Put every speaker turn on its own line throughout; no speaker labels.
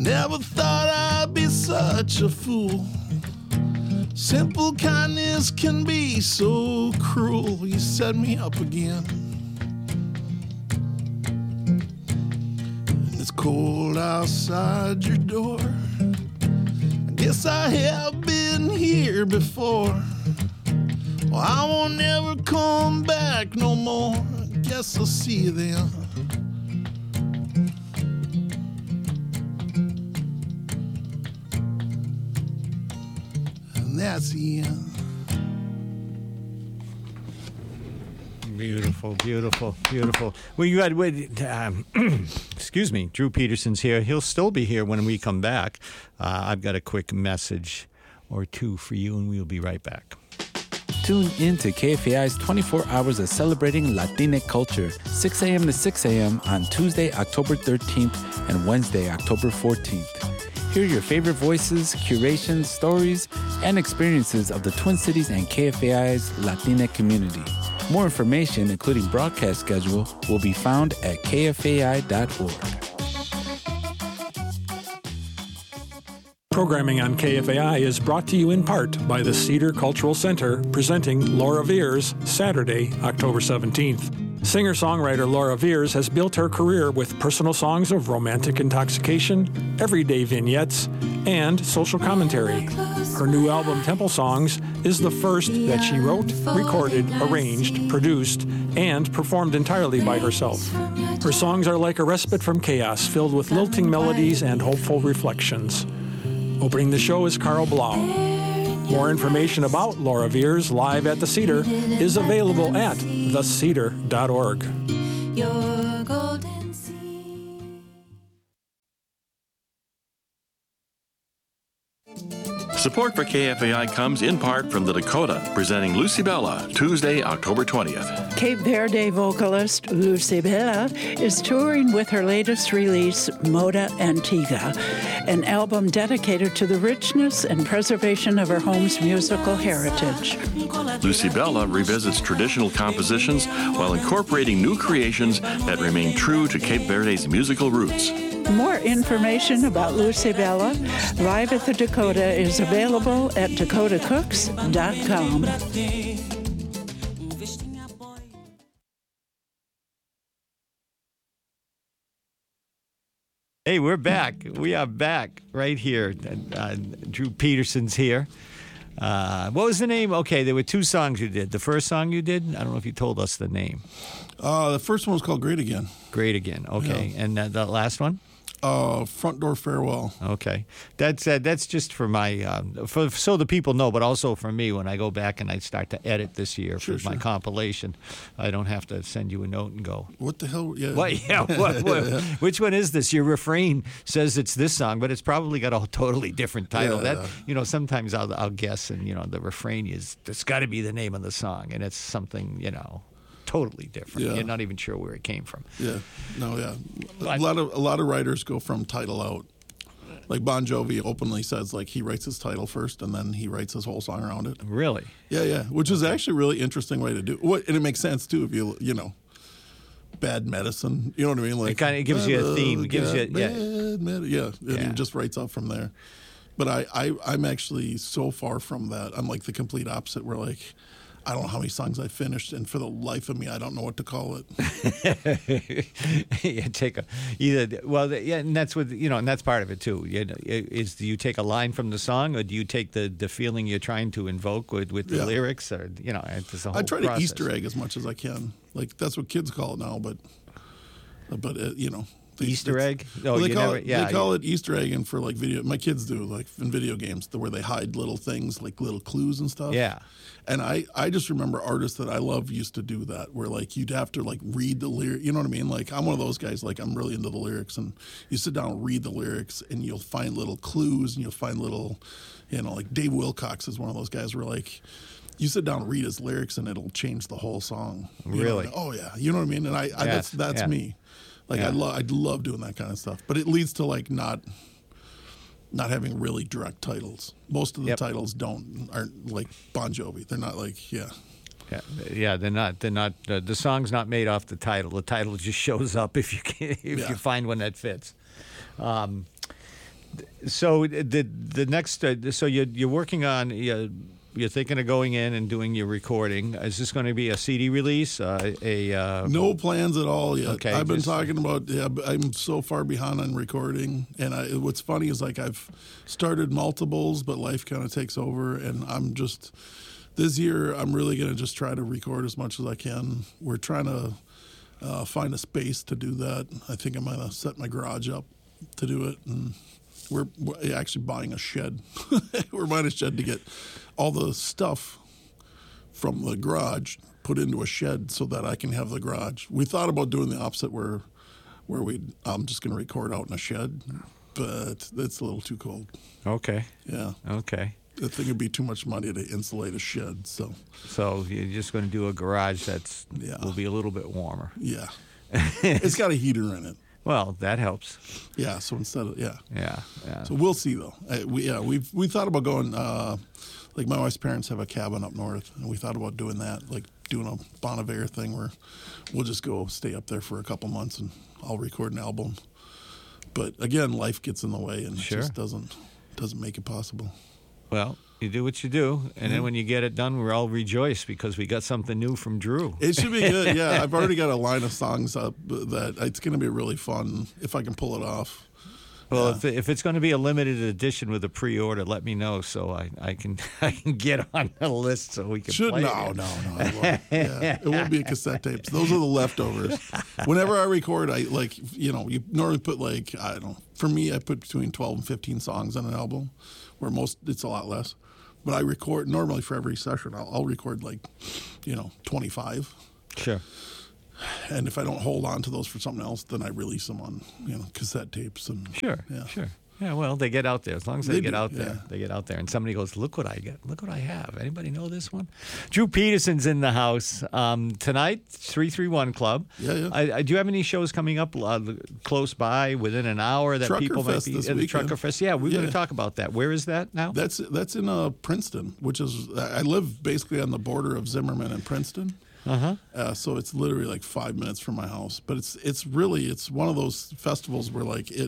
Never thought I'd be such a fool. Simple kindness can be so cruel. You set me up again. It's cold outside your door. I guess I have been here before. Well, I won't never come back no more. I guess I'll see you then. And that's the end.
Beautiful, beautiful, beautiful. Well, you got, excuse me, Drew Peterson's here. He'll still be here when we come back. I've got a quick message or two for you, and we'll be right back.
Tune in to KFAI's 24 hours of celebrating Latinx culture, 6 a.m. to 6 a.m. on Tuesday, October 13th and Wednesday, October 14th. Hear your favorite voices, curations, stories, and experiences of the Twin Cities and KFAI's Latinx community. More information, including broadcast schedule, will be found at kfai.org.
Programming on KFAI is brought to you in part by the Cedar Cultural Center, presenting Laura Veers, Saturday, October 17th. Singer-songwriter Laura Veers has built her career with personal songs of romantic intoxication, everyday vignettes, and social commentary. Her new album, Temple Songs, is the first that she wrote, recorded, arranged, produced, and performed entirely by herself. Her songs are like a respite from chaos, filled with lilting melodies and hopeful reflections. Opening the show is Carl Blau. More information about Laura Veers live at the Cedar is available at thecedar.org.
Your golden sea.
Support for KFAI comes in part from the Dakota, presenting Lucy Bella, Tuesday, October 20th.
Cape Verde vocalist Lucy Bella is touring with her latest release, Moda Antigua, an album dedicated to the richness and preservation of her home's musical heritage.
Lucy Bella revisits traditional compositions while incorporating new creations that remain true to Cape Verde's musical roots.
More information about Lucy Bella live at the Dakota is available at dakotacooks.com.
Hey, we're back. We are back right here. Drew Peterson's here. What was the name? Okay, there were two songs you did. The first song you did, I don't know if you told us the name.
The first one was called Great Again.
Great Again, okay. Yeah. And the last one?
Front Door Farewell.
Okay, that's just for my so the people know, but also for me when I go back and I start to edit this year for my compilation, I don't have to send you a note and go,
what the hell? Yeah.
What? Yeah. What, which one is this? Your refrain says it's this song, but it's probably got a totally different title.
Yeah.
Sometimes I'll guess, and the refrain is it's got to be the name of the song, and it's something totally different.
Yeah.
You're not even sure where it came from.
Yeah, no, yeah. A lot of writers go from title out. Like Bon Jovi openly says, like he writes his title first and then he writes his whole song around it.
Really?
Yeah. Which is actually a really interesting way to do. And it makes sense too if you Bad Medicine. You know what I mean? Like
it kind of gives you a theme. It gives you
and he just writes up from there. But I'm actually so far from that. I'm like the complete opposite. Where like I don't know how many songs I finished, and for the life of me, I don't know what to call it.
And that's what and that's part of it too. Is do you take a line from the song, or do you take the feeling you're trying to invoke with the lyrics, or it's a whole
I try
process.
to Easter egg as much as I can. Like that's what kids call it now, but
Easter egg?
No, they call it Easter egg, and for like video, my kids do like in video games where they hide little things like little clues and stuff.
Yeah.
And I just remember artists that I love used to do that, where like you'd have to like read the lyric. You know what I mean? Like I'm one of those guys. Like I'm really into the lyrics, and you sit down and read the lyrics, and you'll find little clues, and you'll find little, like Dave Wilcox is one of those guys where like. You sit down and read his lyrics, and it'll change the whole song.
Really?
Oh yeah, you know what I mean. And that's me. Like I love doing that kind of stuff, but it leads to like not having really direct titles. Most of the titles aren't like Bon Jovi. They're not like Yeah,
they're not. The song's not made off the title. The title just shows up if you find one that fits. So the next, so you're working on. You're thinking of going in and doing your recording. Is this going to be a CD release?
No plans at all yet.
Okay,
I've been talking about. Yeah, I'm so far behind on recording, and what's funny is like I've started multiples, but life kind of takes over, and I'm just this year I'm really going to just try to record as much as I can. We're trying to find a space to do that. I think I'm going to set my garage up to do it, and we're actually buying a shed. We're buying a shed to get all the stuff from the garage put into a shed so that I can have the garage. We thought about doing the opposite where I'm just going to record out in a shed, but it's a little too cold.
Okay.
Yeah.
Okay.
I think it'd be too much money to insulate a shed. So
you're just going to do a garage will be a little bit warmer.
Yeah. It's got a heater in it.
Well, that helps.
Yeah. So instead of
Yeah.
So we'll see though. We thought about going. Like my wife's parents have a cabin up north, and we thought about doing that, like doing a Bon Iver thing where we'll just go stay up there for a couple months and I'll record an album. But again, life gets in the way, and it just doesn't make it possible.
Well, you do what you do, and then when you get it done, we're all rejoice because we got something new from Drew.
It should be good. Yeah, I've already got a line of songs up that it's going to be really fun if I can pull it off.
Well, if it's going to be a limited edition with a pre-order, let me know so I can get on the list so we can play it.
No. It won't. Yeah, it won't be a cassette tapes. Those are the leftovers. Whenever I record, you normally put I don't know. For me, I put between 12 and 15 songs on an album, where it's a lot less. But I record normally for every session. I'll record 25.
Sure.
And if I don't hold on to those for something else, then I release them on cassette tapes and
Sure. Yeah, well, they get out there. As long as they get out there, they get out there. And somebody goes, look what I get. Look what I have. Anybody know this one? Drew Peterson's in the house tonight, 331 Club.
Yeah.
Do you have any shows coming up close by, within an hour that
Trucker
people
Fest
might be
this
at the
weekend.
Trucker Fest? Yeah, we're going to talk about that. Where is that now?
That's in Princeton, which is I live basically on the border of Zimmerman and Princeton. So it's literally like 5 minutes from my house. But it's one of those festivals where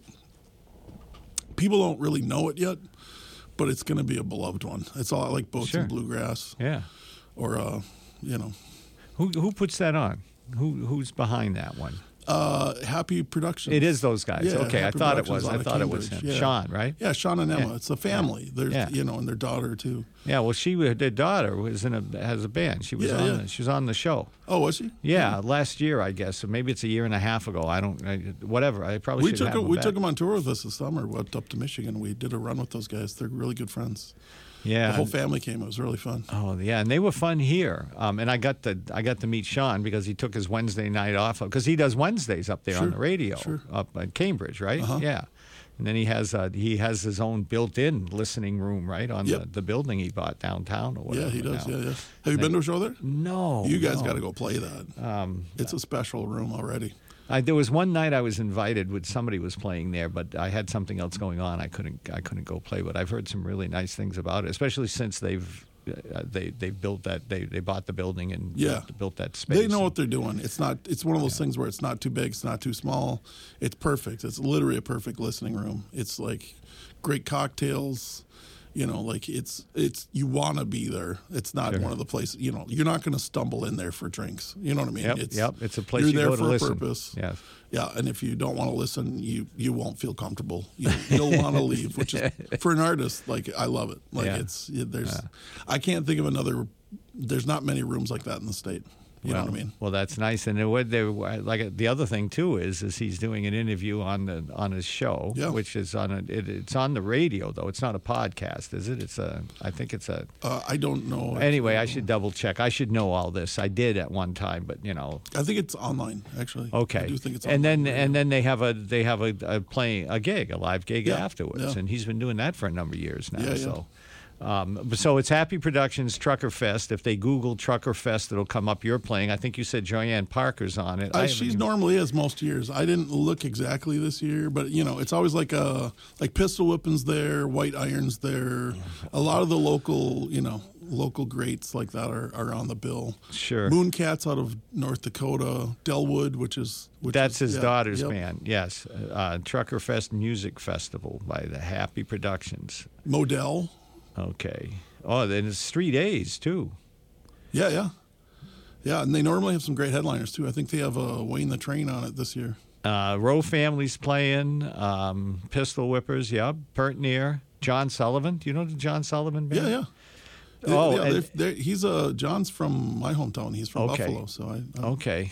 people don't really know it yet, but it's going to be a beloved one. It's a lot like Boats and Bluegrass.
Yeah.
Or
Who puts that on? Who's behind that one?
Happy Productions.
It is those guys.
Yeah,
okay,
Happy
I thought it
Productions
was.
out
I
of
thought it was
Cambridge.
him.
Yeah.
Sean, right?
Yeah, Sean and Emma.
Yeah.
It's a family. There's and their daughter too.
Yeah, well, their daughter has a band. She was she was on the show.
Oh, was she?
Yeah, last year I guess, or maybe it's a year and a half ago. Whatever. I probably should have them back.
took them on tour with us this summer. We went up to Michigan. We did a run with those guys. They're really good friends.
Yeah,
the whole family came. It was really fun.
Oh yeah, and they were fun here. And I got to meet Sean because he took his Wednesday night off because he does Wednesdays up there on the radio up at Cambridge, right? Yeah. And then he has his own built-in listening room, right, on the building he bought downtown or whatever.
Yeah, he does. Yeah. Have you been to a show there?
No.
You guys got to go play that. It's a special room already.
There was one night I was invited when somebody was playing there, but I had something else going on. I couldn't go play. But I've heard some really nice things about it, especially since they built that they bought the building and built that space.
They know what they're doing. It's one of those things where it's not too big, it's not too small. It's perfect. It's literally a perfect listening room. It's like great cocktails. It's you want to be there. It's not one of the places. You're not going to stumble in there for drinks. You know what I mean?
It's a place
you're
you
there
go
for
to
a
listen.
purpose.
Yeah.
Yeah, and if you don't want to listen, you won't feel comfortable. You'll want to leave, which is for an artist. I love it. I can't think of another. There's not many rooms like that in the state. You know what I mean?
Well, that's nice. And the other thing too is he's doing an interview on his show, which is it's on the radio though. It's not a podcast, is it? I think it's a.
I don't know.
Anyway, I should double check. I should know all this. I did at one time, but
I think it's online actually.
Okay.
I do think it's
online. And then they have a live gig afterwards, and he's been doing that for a number of years now. So. So it's Happy Productions Trucker Fest. If they Google Trucker Fest, it'll come up. You're playing. I think you said Joanne Parker's on it.
She's normally is most years. I didn't look exactly this year, but it's always like Pistol Whipping's there, White Iron's there. A lot of the local, local greats like that are on the bill.
Sure.
Mooncats out of North Dakota, Delwood, which
That's
is,
his daughter's
yep.
band, yes. Trucker Fest Music Festival by the Happy Productions.
Modell.
Okay. Oh, then it's 3 days, too.
Yeah, and they normally have some great headliners, too. I think they have Wayne the Train on it this year.
Rowe Family's playing, Pistol Whippers, yeah, Pert Near, John Sullivan. Do you know the John Sullivan band?
Yeah.
Oh,
yeah, he's John's from my hometown. He's from
Okay.
Buffalo, so I
Okay.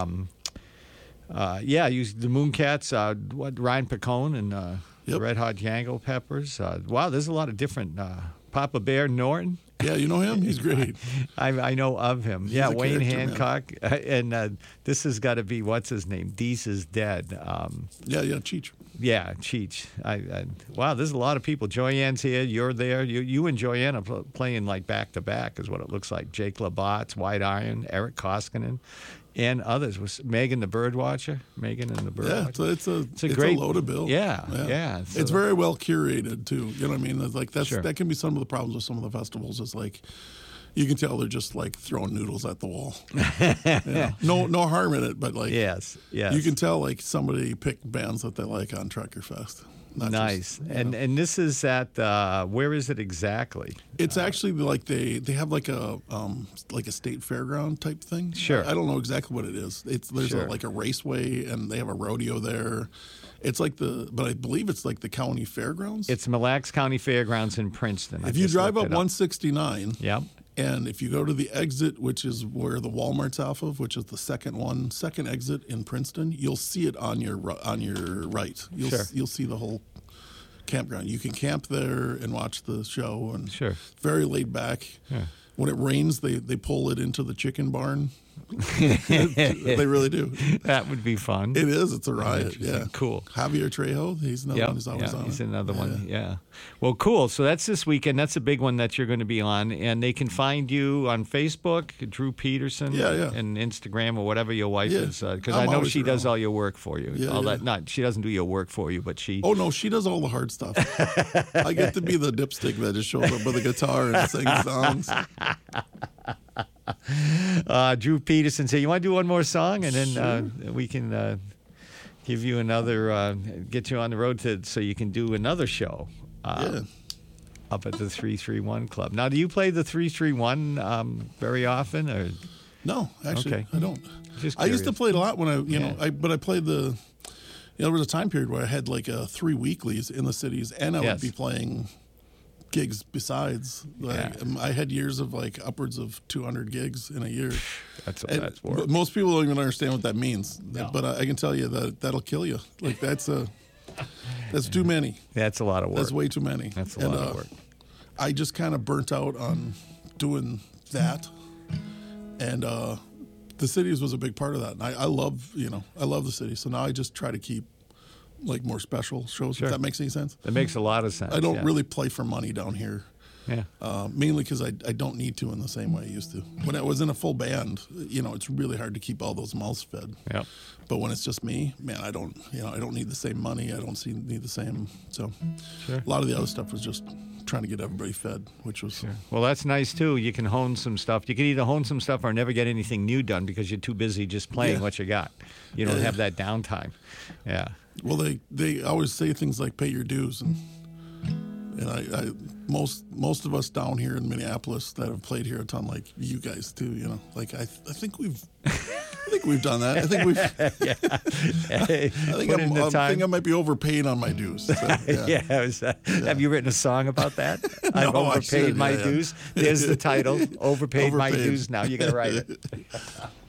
The Mooncats, Ryan Picone and
Yep.
Red Hot Django Peppers. Wow, there's a lot of different. Papa Bear Norton.
Yeah, you know him? He's great.
I know of him.
He's
Yeah,
a
Wayne
character,
Hancock. And this has got to be, what's his name? Deese is Dead.
Yeah, Cheech.
Yeah, Cheech. Wow, there's a lot of people. Joyanne's here. You're there. You and Joyanne are playing like back to back, is what it looks like. Jake Labatz, White Iron, Eric Koskinen, and others. Was Megan the Birdwatcher? Megan and the Birdwatcher.
Yeah, it's a
great
loaded bill.
Yeah. So
It's very well curated too. You know what I mean? It's like
Sure.
that can be some of the problems with some of the festivals. Is like you can tell they're just like throwing noodles at the wall. No harm in it, but like
yes.
you can tell like somebody picked bands that they like on Trucker Fest. Not
Nice.
just,
And this is at where is it exactly?
It's actually like they have like a state fairground type thing.
Sure.
I don't know exactly what it is. There's
Sure.
like a raceway and they have a rodeo there. It's like but I believe it's like the county fairgrounds.
It's Mille Lacs County Fairgrounds in Princeton.
If you drive up 169,
Yep.
and if you go to the exit, which is where the Walmart's off of, which is the second exit in Princeton, you'll see it on your right. You'll see the whole campground. You can camp there and watch the show, and
Sure.
very laid back.
Yeah.
When it rains, they pull it into the chicken barn. They really do.
That would be fun.
It is. It's a riot.
Interesting.
Yeah.
Cool.
Javier Trejo. He's another one who's always on.
He's
it.
another one. Yeah. Well, cool. So that's this weekend. That's a big one that you're going to be on, and they can find you on Facebook, Drew Peterson,
Yeah.
and Instagram or whatever your wife
Yeah.
is, because
I'm
I know
always
she does
around.
all your work for you.
Yeah,
all
yeah.
that. Not she doesn't do your work for you, but she.
Oh no, she does all the hard stuff. I get to be the dipstick that just shows up with a guitar and sings songs.
Drew Peterson said, "You want to do one more song, and then we can give you another, get you on the road so you can do another show
Yeah.
up at the 331 Club." Now, do you play the 331 very often, or
No, actually,
Okay.
I don't.
Just
I used to
curious.
play it a lot when
Yeah.
I played the. There was a time period where I had like 3 weeklies in the cities, and I
Yes.
would be playing gigs besides. Like,
Yeah.
I had years of like upwards of 200 gigs in a year.
that's
And-
work?
but most people don't even understand what that means.
No.
But I can tell you that'll kill you. Like that's too many.
That's a lot of work.
That's way too many.
That's a
And,
lot of work.
I just kind of burnt out on doing that, and the cities was a big part of that. And I love the city. So now I just try to keep like more special shows.
Sure.
If that makes any sense.
That makes a lot of sense.
I don't
yeah.
really play for money down here.
Yeah.
Mainly because I don't need to in the same way I used to. When I was in a full band, it's really hard to keep all those mouths fed.
Yep.
But when it's just me, man, I don't need the same money. I don't need the same. So
Sure.
a lot of the other stuff was just trying to get everybody fed, which was
Well, that's nice too. You can hone some stuff. You can either hone some stuff or never get anything new done because you're too busy just playing
Yeah.
what you got. You don't
Yeah.
have that downtime. Yeah.
well, they always say things like pay your dues, and I most of us down here in Minneapolis that have played here a ton, like you guys too, like I think we've done that. I think we've.
Hey,
I think
put in the
I
time.
think I might be overpaying on my dues. So, yeah.
Have you written a song about that? I've
No, I
overpaid
should,
my
yeah.
dues. There's the title. Overpaid my
Overpaid.
dues. Now you got to write it.